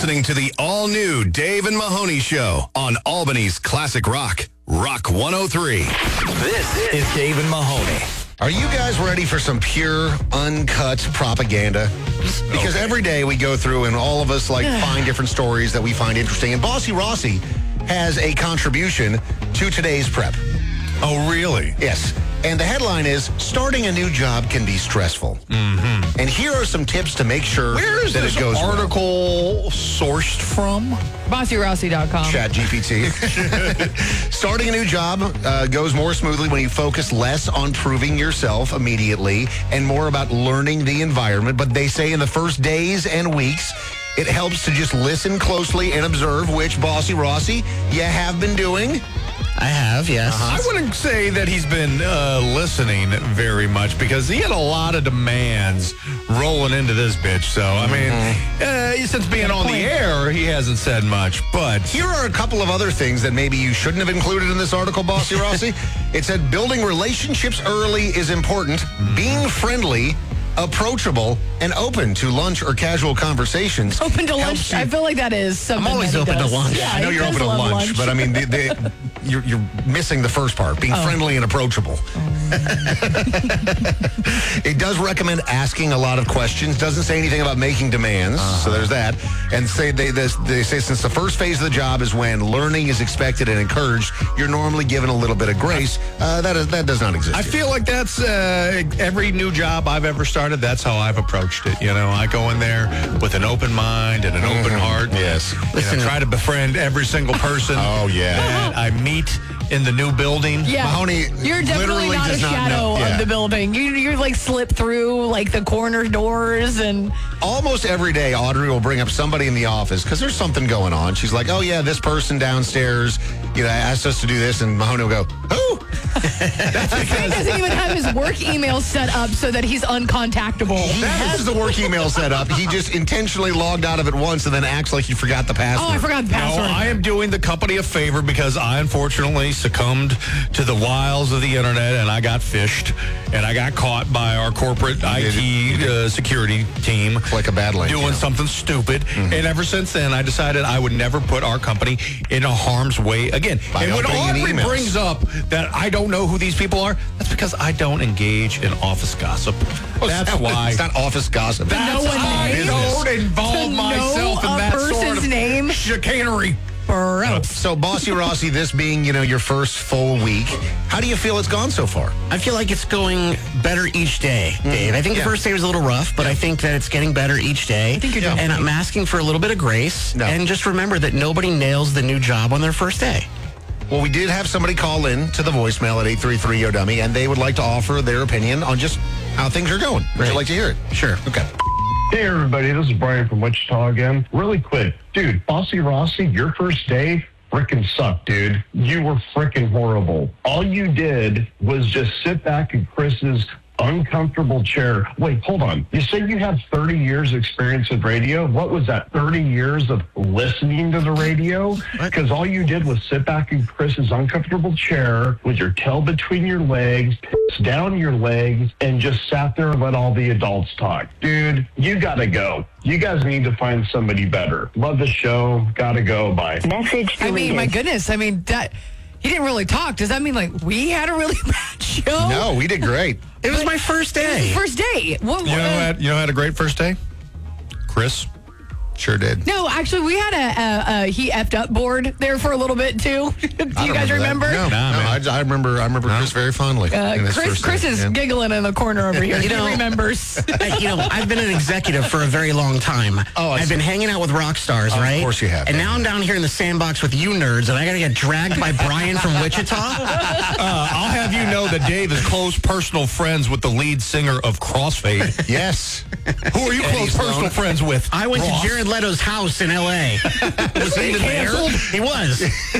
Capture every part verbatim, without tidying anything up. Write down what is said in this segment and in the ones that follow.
listening to the all-new Dave and Mahoney Show on Albany's Classic Rock, Rock one oh three. This is Dave and Mahoney. Are you guys ready for some pure, uncut propaganda? Because every day we go through and all of us like find different stories that we find interesting. And Bossy Rossi has a contribution to today's prep. Oh, really? Yes. And the headline is, starting a new job can be stressful. Mm-hmm. And here are some tips to make sure Where is that this it goes article well. sourced from? Bossy Rossi dot com. Chat G P T. Starting a new job uh, goes more smoothly when you focus less on proving yourself immediately and more about learning the environment. But they say in the first days and weeks, it helps to just listen closely and observe, which, Bossy Rossi, you have been doing. I have, yes. Uh-huh. I wouldn't say that he's been uh, listening very much because he had a lot of demands rolling into this bitch. So, I mean, mm-hmm. uh, since being on the air, he hasn't said much. But here are a couple of other things that maybe you shouldn't have included in this article, Bossy Rossi. It said building relationships early is important. Mm-hmm. Being friendly, approachable, and open to lunch or casual conversations. Open to lunch? You. I feel like that is something I'm always that he open does. to lunch. Yeah, I know you're open to lunch, lunch, but I mean, the, the, you're, you're missing the first part, being oh. friendly and approachable. Oh. It does recommend asking a lot of questions. Doesn't say anything about making demands, uh-huh. so there's that. And say they, they, they say since the first phase of the job is when learning is expected and encouraged, you're normally given a little bit of grace. Uh, that is that does not exist. I yet. feel like that's uh, every new job I've ever started. That's how I've approached it. You know, I go in there with an open mind and an mm-hmm. open heart. Yes. You know, try to befriend every single person. Oh, yeah. that I meet in the new building. Yeah. Mahoney You're definitely not a not shadow yeah. of the building. You, you're like slip through like the corner doors and... Almost every day, Audrey will bring up somebody in the office because there's something going on. She's like, oh, yeah, this person downstairs, you know, asked us to do this. And Mahoney will go, who? That's because he doesn't even have his work email set up so that he's uncontactable. He has the work email set up. He just intentionally logged out of it once and then acts like he forgot the password. Oh, I forgot the password. No, I am doing the company a favor because I unfortunately succumbed to the wiles of the internet and I got phished and I got caught by our corporate I T uh, security team. Like a bad link. Doing yeah. something stupid. Mm-hmm. And ever since then, I decided I would never put our company in a harm's way again. By and when Audrey brings up that I don't know who these people are, that's because I don't engage in office gossip. Oh, That's that, why. It's not office gossip. That's no I don't involve to myself know in that a sort person's of name. chicanery. Gross. So, Bossy Rossi, this being, you know, your first full week, how do you feel it's gone so far? I feel like it's going better each day, Dave. I think Yeah. the first day was a little rough, but I think that it's getting better each day. I think you're doing And I'm asking for a little bit of grace. No. And just remember that nobody nails the new job on their first day. Well, we did have somebody call in to the voicemail at eight three three Yo Dummy, and they would like to offer their opinion on just how things are going. Would you like to hear it? Sure. Okay. Hey, everybody, this is Brian from Wichita again. Really quick. Dude, Bossy Rossi, your first day frickin' sucked, dude. You were frickin' horrible. All you did was just sit back in Chris's uncomfortable chair. Wait, hold on. You said you have thirty years experience with radio. What was that, thirty years of listening to the radio? Because all you did was sit back in Chris's uncomfortable chair with your tail between your legs, piss down your legs, and just sat there and let all the adults talk. Dude, you gotta go. You guys need to find somebody better. Love the show. Gotta go. Bye. Message I mean, deleted. my goodness. I mean, that he didn't really talk. Does that mean like we had a really bad show? No, we did great. It was my first day. First day. What, You know, who uh, had, you know, who had a great first day? Chris. Sure did. No, actually, we had a, a, a he effed up board there for a little bit too. Do you I don't guys remember? that. No, Nah, no, man. I, I remember. I remember Chris very fondly. Uh, in his Chris, first Chris day. is Yeah. giggling in the corner over here. You he know- remembers. I, you know, I've been an executive for a very long time. Oh, I I've see. been hanging out with rock stars, Oh, of right? course you have. And now I'm down here in the sandbox with you nerds, and I got to get dragged by Brian from Wichita. Uh, I'll have you know that Dave is close personal friends with the lead singer of Crossfade. Yes. Who are you Eddie close Sloan. personal friends with? I went Ross? to Jared Leto's house in L A Was he even there? canceled? He was.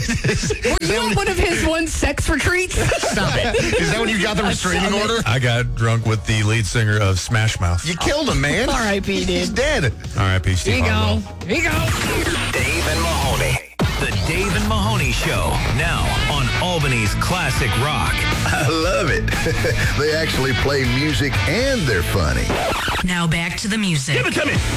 Were you on one of his one sex retreats? Stop it. Is that when you got the restraining order? I got drunk with the lead singer of Smash Mouth. You killed him, man. R I P, He's dude. dead. R I P Here Steve you go. Harwell. Here you go. Dave and Mahoney. The Dave and Mahoney Show. Now on Albany's Classic Rock. I love it. They actually play music and they're funny. Now back to the music. Give it to me.